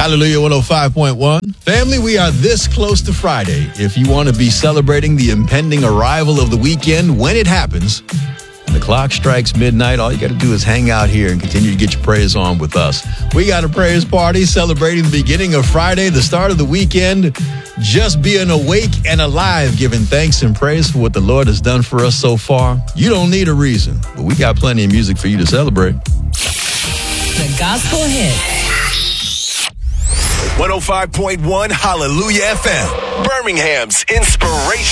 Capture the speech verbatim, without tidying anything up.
Hallelujah one oh five point one. Family, we are this close to Friday. If you want to be celebrating the impending arrival of the weekend when it happens, and the clock strikes midnight, all you got to do is hang out here and continue to get your praise on with us. We got a praise party celebrating the beginning of Friday, the start of the weekend, just being awake and alive, giving thanks and praise for what the Lord has done for us so far. You don't need a reason, but we got plenty of music for you to celebrate. The Gospel Hit. one oh five point one Hallelujah F M, Birmingham's inspiration.